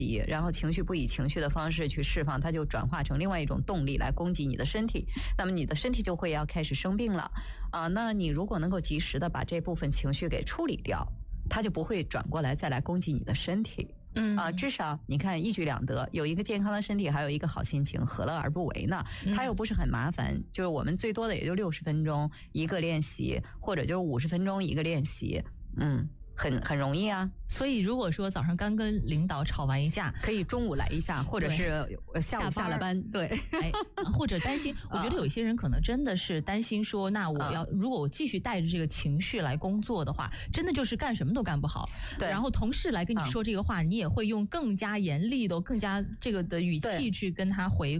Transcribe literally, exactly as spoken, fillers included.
然后情绪不以情绪的方式去释放，它就转化成另外一种动力来攻击你的身体，那么你的身体就会要开始生病了啊。那你如果能够及时的把这部分情绪给处理掉，它就不会转过来再来攻击你的身体。 嗯啊，至少你看一举两得，有一个健康的身体，还有一个好心情，何乐而不为呢？它又不是很麻烦，就是我们最多的也就六十分钟一个练习，或者就是五十分钟一个练习，嗯。很很容易啊， 所以如果说早上刚跟领导吵完一架， 可以中午来一下，或者是下午下了班，对， 哎，或者担心，我觉得有一些人可能真的是担心说，那我要如果我继续带着这个情绪来工作的话，真的就是干什么都干不好。对，然后同事来跟你说这个话，你也会用更加严厉的、更加这个的语气去跟他回